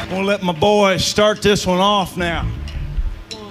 I'm gonna let my boys start this one off now.